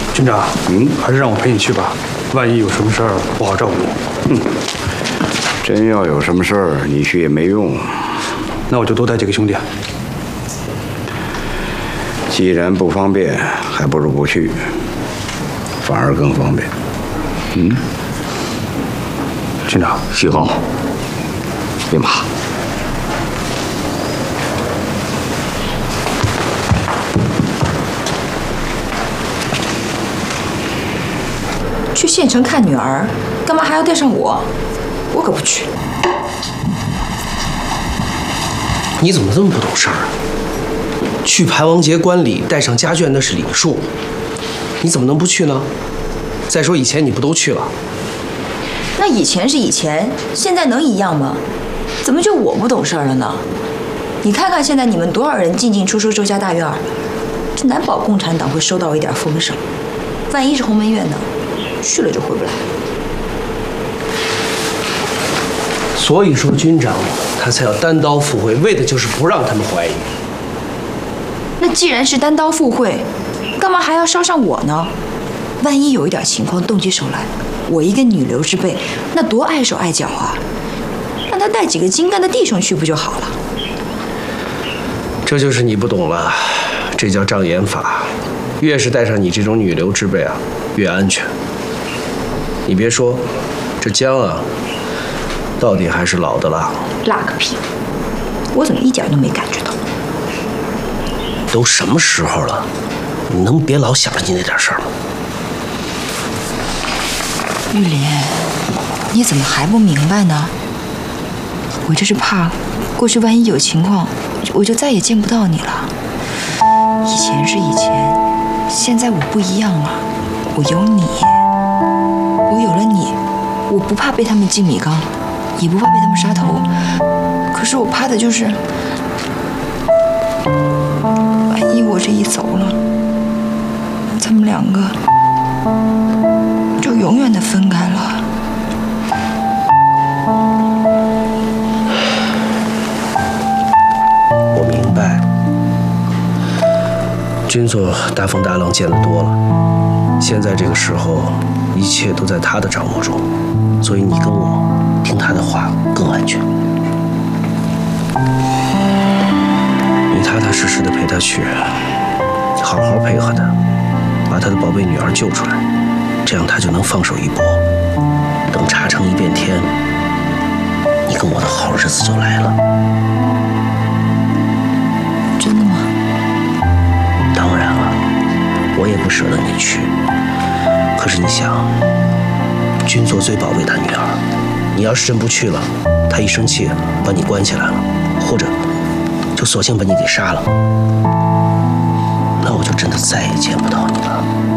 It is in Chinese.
军长，还是让我陪你去吧，万一有什么事儿不好照顾你。 真要有什么事儿，你去也没用。 那我就多带几个兄弟。 既然不方便，还不如不去，反而更方便。 军长， 徐浩，别马。 去县城看女儿，干嘛还要带上我？我可不去。 你怎么这么不懂事儿啊？去排王节观礼带上家眷那是礼数，你怎么能不去呢？再说以前你不都去了？ 那以前是以前，现在能一样吗？怎么就我不懂事儿了呢？你看看现在你们多少人进进出出周家大院，这难保共产党会收到一点风声。万一是鸿门宴呢？去了就回不来。 所以说军长他才要单刀赴会，为的就是不让他们怀疑。 那既然是单刀赴会，干嘛还要捎上我呢？万一有一点情况动起手来，我一个女流之辈，那多碍手碍脚啊！让他带几个精干的弟兄去不就好了？ 这就是你不懂了，这叫障眼法。越是带上你这种女流之辈啊，越安全。你别说，这姜啊，到底还是老的辣。 辣个屁！我怎么一点都没感觉到？ 都什么时候了，你能别老想着你那点事儿吗？ 玉林，你怎么还不明白呢？我这是怕，过去万一有情况，我就再也见不到你了。以前是以前，现在我不一样了，我有你，我有了你，我不怕被他们进米缸，也不怕被他们杀头。可是我怕的就是，万一我这一走了，咱们两个就永远的分开了。 我明白，军座大风大浪见得多了，现在这个时候，一切都在他的掌握中，所以你跟我听他的话更安全。你踏踏实实的陪他去，好好配合他，把他的宝贝女儿救出来，这样他就能放手一搏。等茶成一片天，你跟我的好日子就来了。 真的吗？ 当然了，我也不舍得你去。可是你想，军座最宝贝他女儿，你要是真不去了，他一生气把你关起来了，或者就索性把你给杀了，那我就真的再也见不到你了。